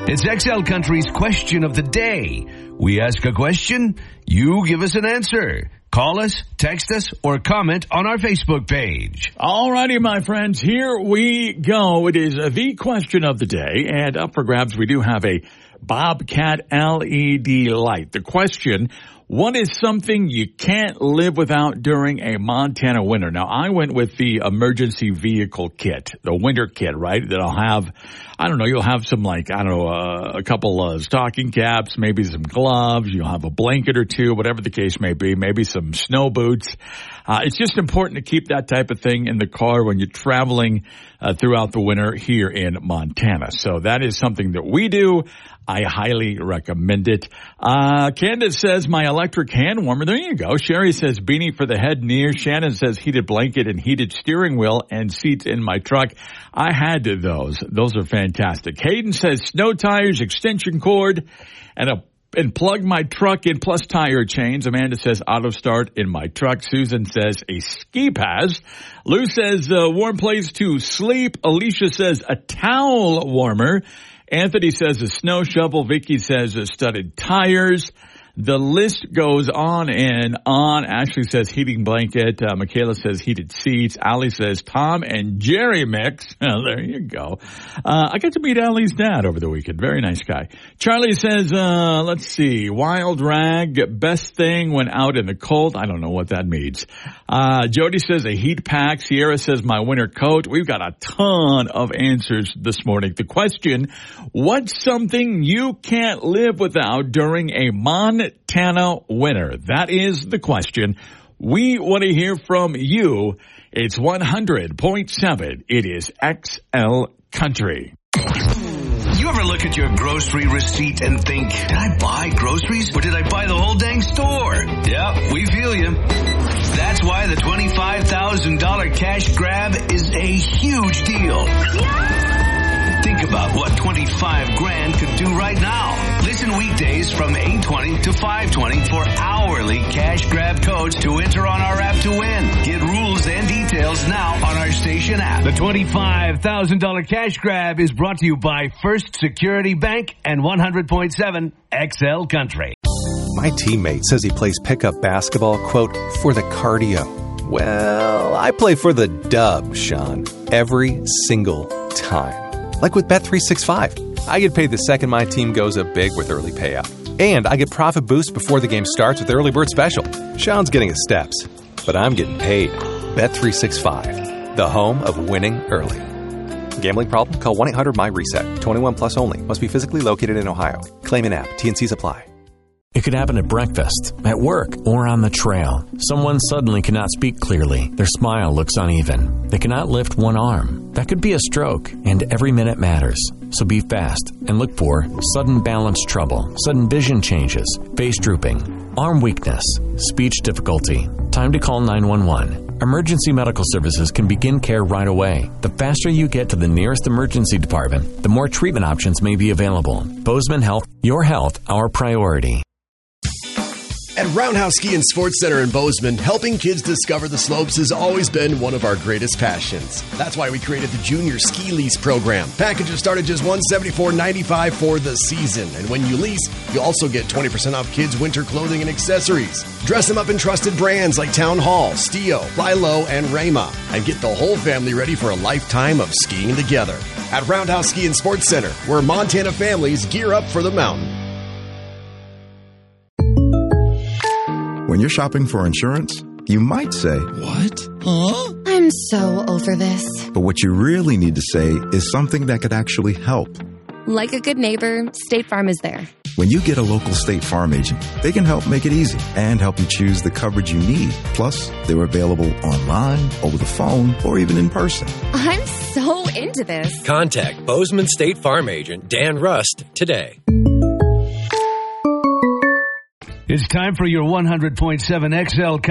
It's XL Country's question of the day. We ask a question, you give us an answer. Call us, text us, or comment on our Facebook page. All righty, my friends, here we go. It is the question of the day, and up for grabs, we do have a Bobcat LED light. The question, what is something you can't live without during a Montana winter? Now, I went with the emergency vehicle kit, the winter kit, right? That'll have, you'll have some a couple of stocking caps, maybe some gloves, you'll have a blanket or two, whatever the case may be, maybe some snow boots. It's just important to keep that type of thing in the car when you're traveling throughout the winter here in Montana. So that is something that we do. I highly recommend it. Candace says my electric hand warmer. There you go. Sherry says beanie for the head near. Shannon says heated blanket and heated steering wheel and seats in my truck. I had those. Those are fantastic. Hayden says snow tires, extension cord, and plug my truck in plus tire chains. Amanda says auto start in my truck. Susan says a ski pass. Lou says warm place to sleep. Alicia says a towel warmer. Anthony says a snow shovel. Vicky says studded tires. The list goes on and on. Ashley says heating blanket. Michaela says heated seats. Allie says Tom and Jerry mix. Oh, there you go. I got to meet Allie's dad over the weekend. Very nice guy. Charlie says, let's see, wild rag, best thing when out in the cold. I don't know what that means. Jody says a heat pack. Sierra says my winter coat. We've got a ton of answers this morning. The question, what's something you can't live without during a Montana winter? That is the question. We want to hear from you. It's 100.7. It is XL Country. You ever look at your grocery receipt and think, did I buy groceries or did I buy the whole dang store? Yeah, we feel you. That's why the $25,000 cash grab is a huge deal. Think about what 25 grand could do right now. Listen weekdays from 8:20 to 5:20 for hourly cash grab codes to enter on our app to win. Get rules and details now on our station app. The $25,000 cash grab is brought to you by First Security Bank and 100.7 XL Country. My teammate says he plays pickup basketball, quote, for the cardio. Well, I play for the dub, Sean, every single time. Like with Bet365. I get paid the second my team goes up big with early payout. And I get profit boost before the game starts with Early Bird Special. Sean's getting his steps, but I'm getting paid. Bet365, the home of winning early. Gambling problem? Call 1-800-MY-RESET. 21 plus only. Must be physically located in Ohio. Claim in app. T&Cs apply. It could happen at breakfast, at work, or on the trail. Someone suddenly cannot speak clearly. Their smile looks uneven. They cannot lift one arm. That could be a stroke, and every minute matters. So be fast and look for sudden balance trouble, sudden vision changes, face drooping, arm weakness, speech difficulty. Time to call 911. Emergency medical services can begin care right away. The faster you get to the nearest emergency department, the more treatment options may be available. Bozeman Health, your health, our priority. At Roundhouse Ski and Sports Center in Bozeman, helping kids discover the slopes has always been one of our greatest passions. That's why we created the Junior Ski Lease program. Packages start at just $174.95 for the season. And when you lease, you'll also get 20% off kids' winter clothing and accessories. Dress them up in trusted brands like Town Hall, Stio, Fly Low, and Rayma. And get the whole family ready for a lifetime of skiing together. At Roundhouse Ski and Sports Center, where Montana families gear up for the mountain. When you're shopping for insurance, you might say, "What? Huh?" I'm so over this. But what you really need to say is something that could actually help. Like a good neighbor, State Farm is there. When you get a local State Farm agent, they can help make it easy and help you choose the coverage you need. Plus, they're available online, over the phone, or even in person. I'm so into this. Contact Bozeman State Farm agent Dan Rust today. It's time for your 100.7 XL